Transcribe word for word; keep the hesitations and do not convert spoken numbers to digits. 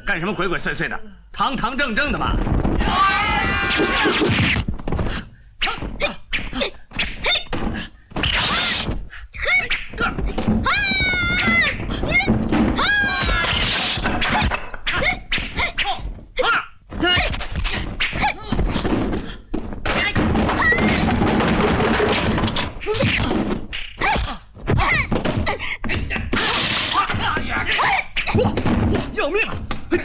干什么鬼鬼祟祟的？堂堂正正的嘛！